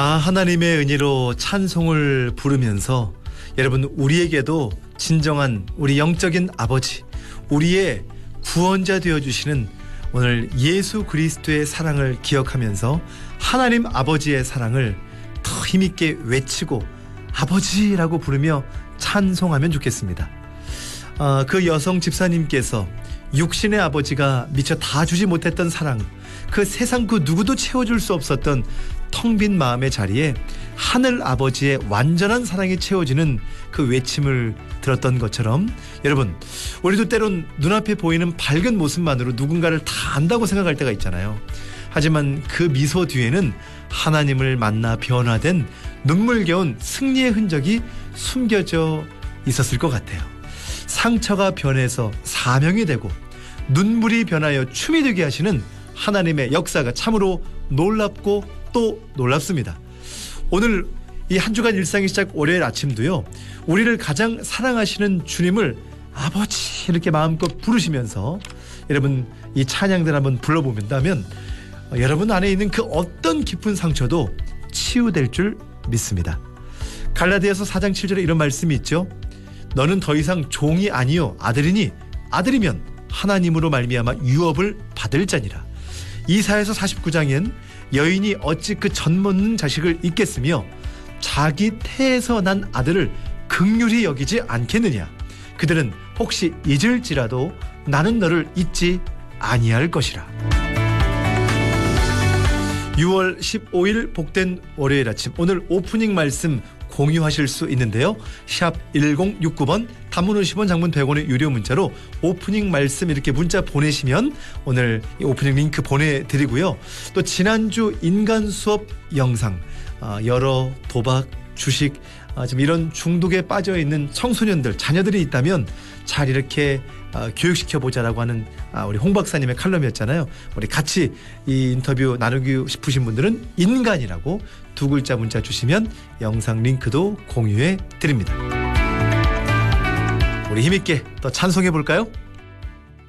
하나님의 은혜로 찬송을 부르면서 여러분, 우리에게도 진정한 우리 영적인 아버지, 우리의 구원자 되어주시는 오늘 예수 그리스도의 사랑을 기억하면서 하나님 아버지의 사랑을 더 힘있게 외치고 아버지라고 부르며 찬송하면 좋겠습니다. 그 여성 집사님께서 육신의 아버지가 미처 다 주지 못했던 사랑, 그 세상 그 누구도 채워줄 수 없었던 텅 빈 마음의 자리에 하늘 아버지의 완전한 사랑이 채워지는 그 외침을 들었던 것처럼, 여러분, 우리도 때론 눈앞에 보이는 밝은 모습만으로 누군가를 다 안다고 생각할 때가 있잖아요. 하지만 그 미소 뒤에는 하나님을 만나 변화된 눈물겨운 승리의 흔적이 숨겨져 있었을 것 같아요. 상처가 변해서 사명이 되고 눈물이 변하여 춤이 되게 하시는 하나님의 역사가 참으로 놀랍고 또 놀랍습니다. 오늘 이 한 주간 일상의 시작 월요일 아침도요, 우리를 가장 사랑하시는 주님을 아버지 이렇게 마음껏 부르시면서 여러분 이 찬양들 한번 불러보면 여러분 안에 있는 그 어떤 깊은 상처도 치유될 줄 믿습니다. 갈라디아서 4장 7절에 이런 말씀이 있죠. 너는 더 이상 종이 아니요 아들이니 아들이면 하나님으로 말미암아 유업을 받을 자니라. 이사야서 49장엔 여인이 어찌 그 젖먹는 자식을 잊겠으며 자기 태에서 난 아들을 긍휼히 여기지 않겠느냐. 그들은 혹시 잊을지라도 나는 너를 잊지 아니할 것이라. 6월 15일 복된 월요일 아침, 오늘 오프닝 말씀 공유하실 수 있는데요. 샵 1069번, 단문 50원, 장문 100원의 유료 문자로 오프닝 말씀 이렇게 문자 보내시면 오늘 이 오프닝 링크 보내드리고요. 또 지난주 인간 수업 영상, 여러 도박, 주식, 지금 이런 중독에 빠져있는 청소년들, 자녀들이 있다면 잘 이렇게 교육시켜보자라고 하는 우리 홍 박사님의 칼럼이었잖아요. 우리 같이 이 인터뷰 나누고 싶으신 분들은 인간이라고 두 글자 문자 주시면 영상 링크도 공유해 드립니다. 우리 힘있게 또 찬송해 볼까요?